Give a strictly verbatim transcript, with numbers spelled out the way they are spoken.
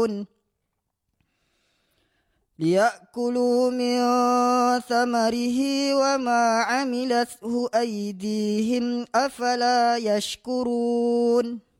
يشكرون ليأكلوا من ثمره وما عملته أيديهم أفلا يشكرون